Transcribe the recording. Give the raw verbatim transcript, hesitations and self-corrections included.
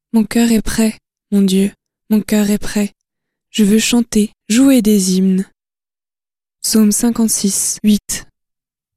Mon cœur est prêt, mon Dieu, mon cœur est prêt. Je veux chanter, jouer des hymnes. Psaume cinquante-six, huit.